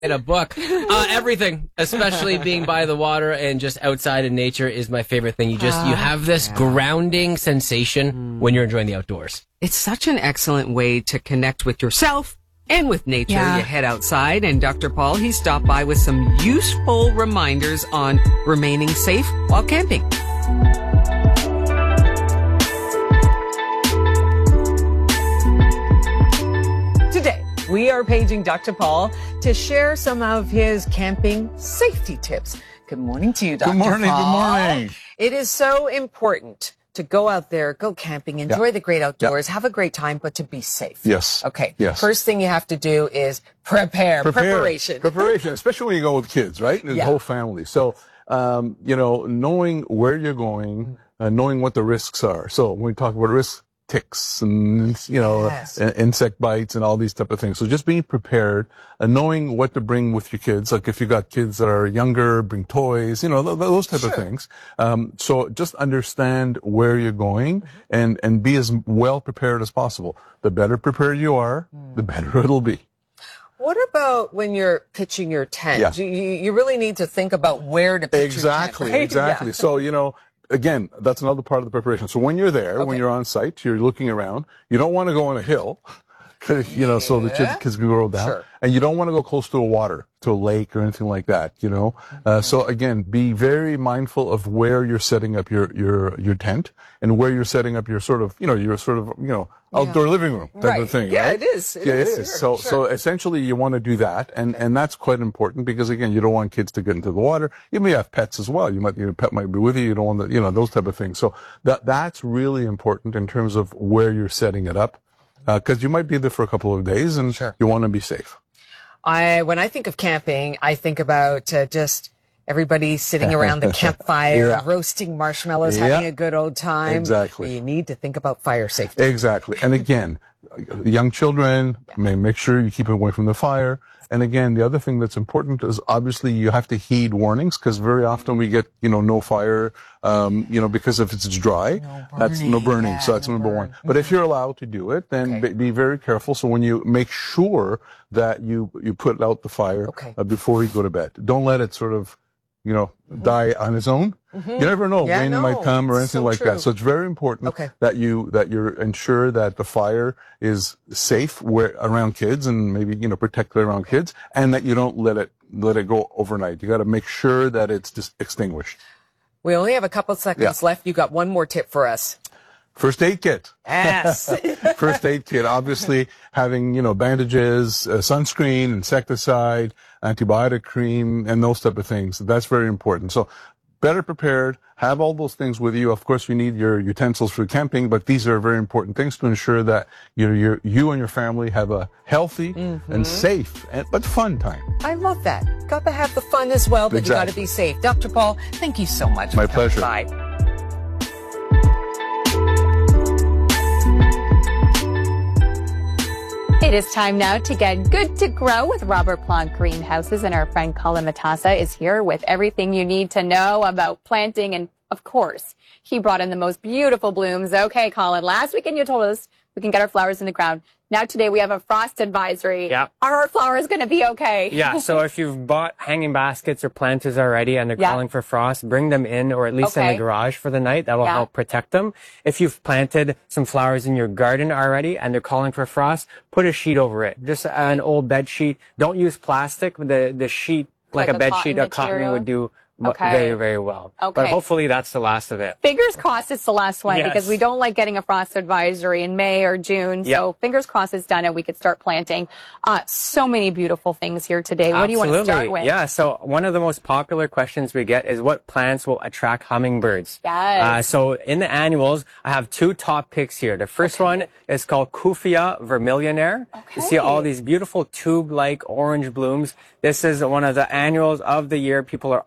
In a book. Everything, especially being by the water and just outside in nature is my favorite thing. You have this grounding sensation when you're enjoying the outdoors. It's such an excellent way to connect with yourself and with nature. Yeah. You head outside, and Dr. Paul, he stopped by with some useful reminders on remaining safe while camping. Today, we are paging Dr. Paul to share some of his camping safety tips. Good morning to you, Dr. Good morning, Paul. good morning. It is so important to go out there, go camping, enjoy the great outdoors, have a great time, but to be safe. Yes. Okay. Yes. First thing you have to do is preparation. Preparation, especially when you go with kids, right? And the whole family. So, knowing where you're going, knowing what the risks are. So when we talk about risks, ticks and, insect bites and all these type of things. So just being prepared and knowing what to bring with your kids. Like if you got kids that are younger, bring toys, those type of things. So just understand where you're going and be as well prepared as possible. The better prepared you are, the better it'll be. What about when you're pitching your tent? Yeah. You really need to think about where to pitch your tent, right? Exactly. Yeah. So, again, that's another part of the preparation. So when you're there, when you're on site, you're looking around. You don't want to go on a hill, so the kids can go down. Sure. And you don't want to go close to a water, to a lake or anything like that, So again, be very mindful of where you're setting up your tent and where you're setting up your sort of outdoor living room type of thing. Yeah, right? it is. It is. So essentially you want to do that. And that's quite important because again, you don't want kids to get into the water. You may have pets as well. Your pet might be with you. You don't want those type of things. So that's really important in terms of where you're setting it up. Cause you might be there for a couple of days and you want to be safe. When I think of camping, I think about just everybody sitting around the campfire, roasting marshmallows, having a good old time. Exactly. You need to think about fire safety. Exactly. And again, young children, make sure you keep away from the fire. And again, the other thing that's important is obviously you have to heed warnings because very often we get, no fire, because if it's dry, that's no burning. So that's number one. But if you're allowed to do it, then be very careful. So when you make sure that you put out the fire before you go to bed, don't let it sort of, die on its own. You never know. Rain might come or anything like that. So it's very important that you ensure that the fire is safe around kids and maybe, protect it around kids and that you don't let it go overnight. You got to make sure that it's just extinguished. We only have a couple seconds left. You got one more tip for us. First aid kit. Yes. First aid kit. Obviously having, bandages, sunscreen, insecticide, antibiotic cream, and those type of things. That's very important. So better prepared, have all those things with you. Of course, you need your utensils for camping, but these are very important things to ensure that you and your family have a healthy and safe but fun time. I love that. Got to have the fun as well, but you got to be safe. Dr. Paul, thank you so much. My pleasure. Bye. It is time now to get good to grow with Robert Plant Greenhouses, and our friend Colin Matassa is here with everything you need to know about planting, and of course, he brought in the most beautiful blooms. Okay, Colin, last weekend you told us we can get our flowers in the ground. Now today we have a frost advisory. Yeah. Are our flowers going to be okay? Yeah, so if you've bought hanging baskets or planters already and they're calling for frost, bring them in or at least in the garage for the night. That will help protect them. If you've planted some flowers in your garden already and they're calling for frost, put a sheet over it. Just an old bed sheet. Don't use plastic. The sheet, like a bed sheet, a cotton would do very, very well. Okay. But hopefully that's the last of it. Fingers crossed it's the last one because we don't like getting a frost advisory in May or June. So fingers crossed it's done and we could start planting. So many beautiful things here today. What do you want to start with? Yeah, so one of the most popular questions we get is what plants will attract hummingbirds? Yes. So in the annuals, I have two top picks here. The first one is called Kufia vermillionaire. You see all these beautiful tube-like orange blooms. This is one of the annuals of the year. People are always asking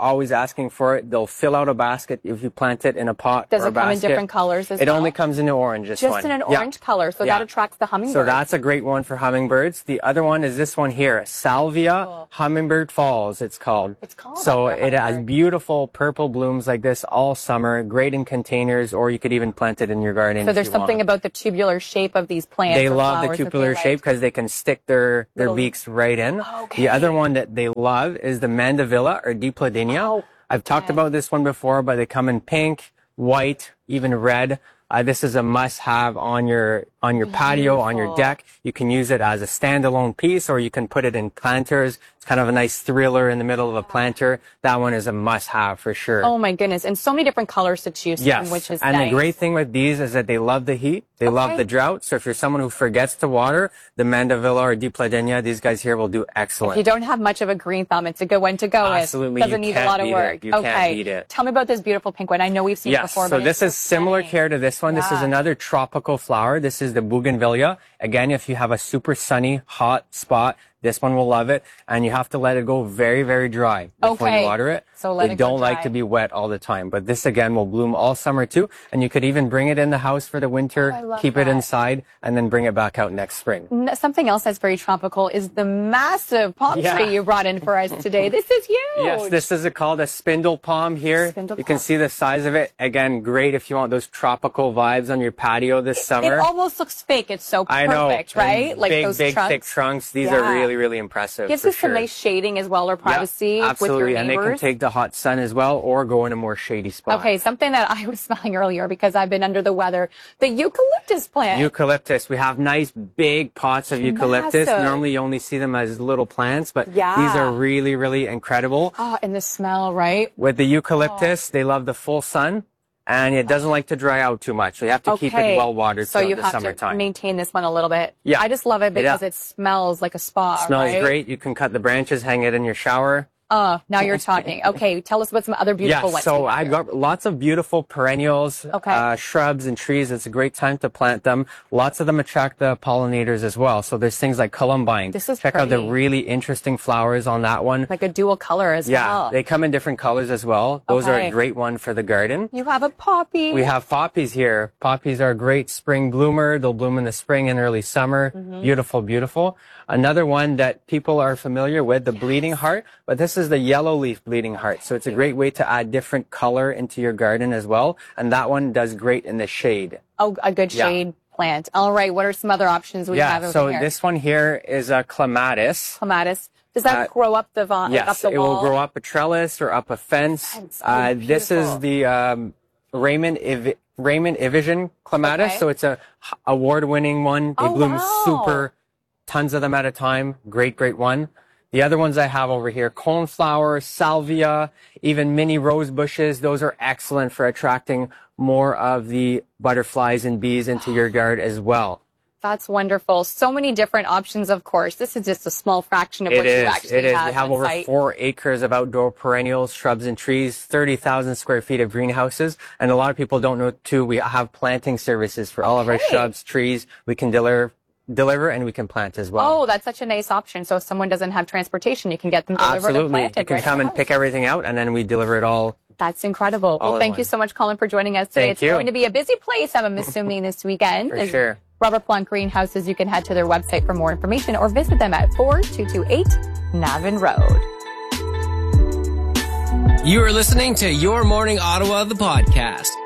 asking for it. They'll fill out a basket if you plant it in a pot or a basket. Does it come in different colors as well? It only comes in an orange, this one. Just in an orange color, so that attracts the hummingbirds. So that's a great one for hummingbirds. The other one is this one here, Salvia Hummingbird Falls, it's called. It's called. So it has beautiful purple blooms like this all summer, great in containers, or you could even plant it in your garden. So there's something about the tubular shape of these plants. They love the tubular shape because they can stick their beaks right in. Okay. The other one that they love is the Mandevilla or Dipladenia. I've talked about this one before, but they come in pink, white, even red. This is a must-have on your patio, on your deck. You can use it as a standalone piece, or you can put it in planters. It's kind of a nice thriller in the middle of a planter. That one is a must-have for sure. Oh my goodness. And so many different colors to choose from, which is and nice. The great thing with these is that they love the heat. They love the drought. So if you're someone who forgets to water, the Mandevilla or Dipladenia, these guys here will do excellent. If you don't have much of a green thumb, it's a good one to go with. Absolutely. Doesn't need a lot of work. You can't beat it. Tell me about this beautiful pink one. I know we've seen it before. So but this is similar care to this one. This is another tropical flower. This is the bougainvillea. Again, if you have a super sunny, hot spot, this one will love it, and you have to let it go very, very dry before you water it. So let they it go don't dry. like to be wet all the time, but this again will bloom all summer too. And you could even bring it in the house for the winter, keep it inside, and then bring it back out next spring. Something else that's very tropical is the massive palm tree you brought in for us today. This is huge. Yes, this is called a spindle palm here. You can see the size of it. Again, great if you want those tropical vibes on your patio this summer. It almost looks fake. It's so perfect, right? And like big, those big, trunks. thick trunks. These are really, really impressive. Gives us some nice shading as well, or privacy with your neighbors. And they can take the hot sun as well, or go in a more shady spot. Okay, something that I was smelling earlier because I've been under the weather. The eucalyptus plant. Eucalyptus. We have nice big pots of eucalyptus. Normally you only see them as little plants, but these are really, really incredible. Oh, and the smell, right? With the eucalyptus, they love the full sun. And it doesn't like to dry out too much. So you have to keep it well watered throughout the summertime. So you have to maintain this one a little bit. Yeah. I just love it because it smells like a spa. Smells great. You can cut the branches, hang it in your shower. Now you're talking. Okay, tell us about some other beautiful ones. So I've got lots of beautiful perennials, shrubs and trees. It's a great time to plant them. Lots of them attract the pollinators as well. So there's things like columbine. Check out the really interesting flowers on that one. Like a dual color as well. Yeah, they come in different colors as well. Those are a great one for the garden. You have a poppy. We have poppies here. Poppies are a great spring bloomer. They'll bloom in the spring and early summer. Beautiful, beautiful. Another one that people are familiar with, the bleeding heart, but this is the yellow leaf bleeding heart. So it's a great way to add different color into your garden as well. And that one does great in the shade. Oh, a good shade plant. All right. What are some other options we have over here? So this one here is a clematis. Clematis. Does that grow up the vine? Yes, up the wall? It will grow up a trellis or up a fence. This is the Raymond Ivision clematis. So it's a award-winning one. They bloom super, tons of them at a time. Great, great one. The other ones I have over here, coneflower, salvia, even mini rose bushes. Those are excellent for attracting more of the butterflies and bees into your yard as well. That's wonderful. So many different options, of course. This is just a small fraction of what you actually have. We have over 4 acres of outdoor perennials, shrubs, and trees, 30,000 square feet of greenhouses. And a lot of people don't know, too, we have planting services for all of our shrubs, trees. We can deliver and we can plant as well. Oh, that's such a nice option. So if someone doesn't have transportation, you can get them delivered and planted. You can come and pick everything out, and then we deliver it all. That's incredible. Well, thank you so much, Colin, for joining us today. It's going to be a busy place, I'm assuming, this weekend. For sure. Robert Plante Greenhouses, you can head to their website for more information or visit them at 4228 Navan Road. You are listening to Your Morning Ottawa, the podcast.